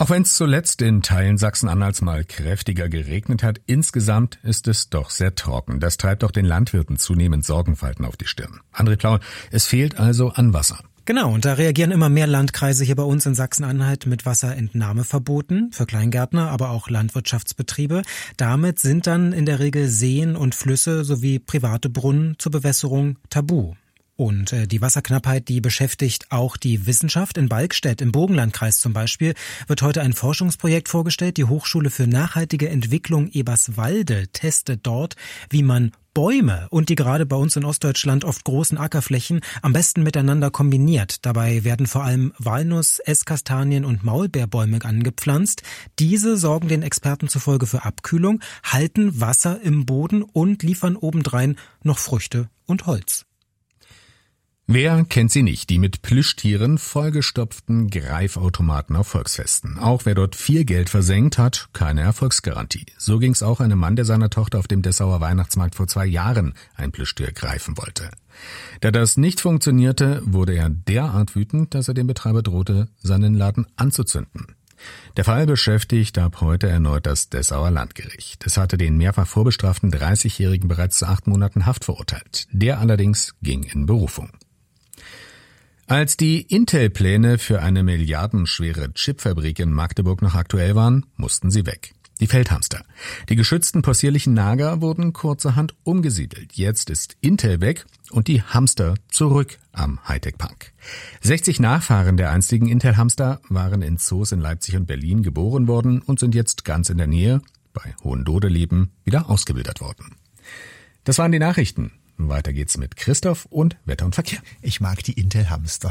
Auch wenn es zuletzt in Teilen Sachsen-Anhalts mal kräftiger geregnet hat, insgesamt ist es doch sehr trocken. Das treibt auch den Landwirten zunehmend Sorgenfalten auf die Stirn. André Plaul, es fehlt also an Wasser. Genau, und da reagieren immer mehr Landkreise hier bei uns in Sachsen-Anhalt mit Wasserentnahmeverboten für Kleingärtner, aber auch Landwirtschaftsbetriebe. Damit sind dann in der Regel Seen und Flüsse sowie private Brunnen zur Bewässerung tabu. Und die Wasserknappheit, die beschäftigt auch die Wissenschaft. In Balkstedt im Burgenlandkreis zum Beispiel wird heute ein Forschungsprojekt vorgestellt. Die Hochschule für nachhaltige Entwicklung Eberswalde testet dort, wie man Bäume und die gerade bei uns in Ostdeutschland oft großen Ackerflächen am besten miteinander kombiniert. Dabei werden vor allem Walnuss-, Esskastanien- und Maulbeerbäume angepflanzt. Diese sorgen den Experten zufolge für Abkühlung, halten Wasser im Boden und liefern obendrein noch Früchte und Holz. Wer kennt sie nicht, die mit Plüschtieren vollgestopften Greifautomaten auf Volksfesten. Auch wer dort viel Geld versenkt, hat keine Erfolgsgarantie. So ging's auch einem Mann, der seiner Tochter auf dem Dessauer Weihnachtsmarkt vor 2 Jahren ein Plüschtier greifen wollte. Da das nicht funktionierte, wurde er derart wütend, dass er dem Betreiber drohte, seinen Laden anzuzünden. Der Fall beschäftigt ab heute erneut das Dessauer Landgericht. Es hatte den mehrfach vorbestraften 30-Jährigen bereits zu 8 Monaten Haft verurteilt. Der allerdings ging in Berufung. Als die Intel-Pläne für eine milliardenschwere Chipfabrik in Magdeburg noch aktuell waren, mussten sie weg. Die Feldhamster. Die geschützten possierlichen Nager wurden kurzerhand umgesiedelt. Jetzt ist Intel weg und die Hamster zurück am Hightech-Park. 60 Nachfahren der einstigen Intel-Hamster waren in Zoos in Leipzig und Berlin geboren worden und sind jetzt ganz in der Nähe, bei Hohendodeleben, wieder ausgebildet worden. Das waren die Nachrichten. Weiter geht's mit Christoph und Wetter und Verkehr. Ich mag die Intel-Hamster.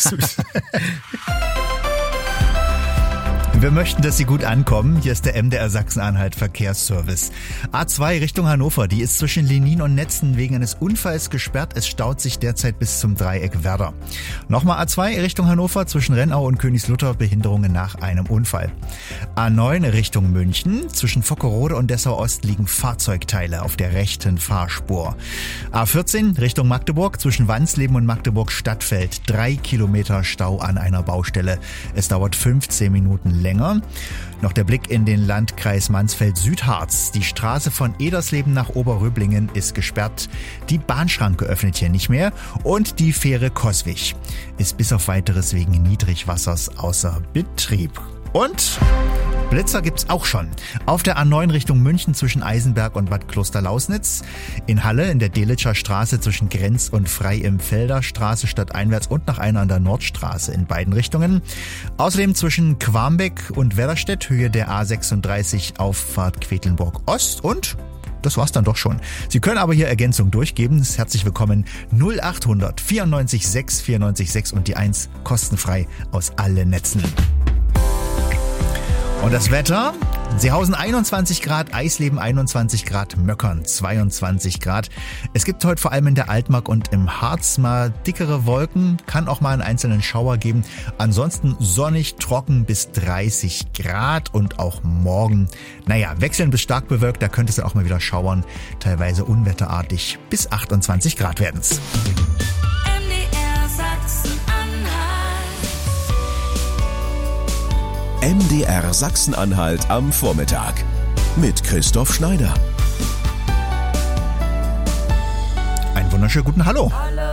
Wir möchten, dass Sie gut ankommen. Hier ist der MDR Sachsen-Anhalt Verkehrsservice. A2 Richtung Hannover, die ist zwischen Lenin und Netzen wegen eines Unfalls gesperrt. Es staut sich derzeit bis zum Dreieck Werder. Nochmal A2 Richtung Hannover zwischen Rennau und Königslutter, Behinderungen nach einem Unfall. A9 Richtung München, zwischen Vockerode und Dessau Ost liegen Fahrzeugteile auf der rechten Fahrspur. A14 Richtung Magdeburg, zwischen Wansleben und Magdeburg Stadtfeld, 3 Kilometer Stau an einer Baustelle. Es dauert 15 Minuten länger. Noch der Blick in den Landkreis Mansfeld-Südharz. Die Straße von Edersleben nach Oberröblingen ist gesperrt. Die Bahnschranke öffnet hier nicht mehr. Und die Fähre Coswig ist bis auf Weiteres wegen Niedrigwassers außer Betrieb. Und Blitzer gibt's auch schon. Auf der A9 Richtung München zwischen Eisenberg und Bad Klosterlausnitz. In Halle in der Delitscher Straße zwischen Grenz und Frei im Felder Straße stadteinwärts und nach einer an der Nordstraße in beiden Richtungen. Außerdem zwischen Quarmbeck und Werderstedt Höhe der A36 Auffahrt Quedlinburg Ost und das war's dann doch schon. Sie können aber hier Ergänzung durchgeben. Herzlich willkommen 0800 94 6 94 6 und die 1 kostenfrei aus allen Netzen. Und das Wetter? Seehausen 21 Grad, Eisleben 21 Grad, Möckern 22 Grad. Es gibt heute vor allem in der Altmark und im Harz mal dickere Wolken, kann auch mal einen einzelnen Schauer geben. Ansonsten sonnig, trocken bis 30 Grad und auch morgen, wechselnd bis stark bewölkt, da könnte es dann auch mal wieder schauern. Teilweise unwetterartig, bis 28 Grad werden's. MDR Sachsen-Anhalt am Vormittag mit Christoph Schneider. Einen wunderschönen guten Hallo.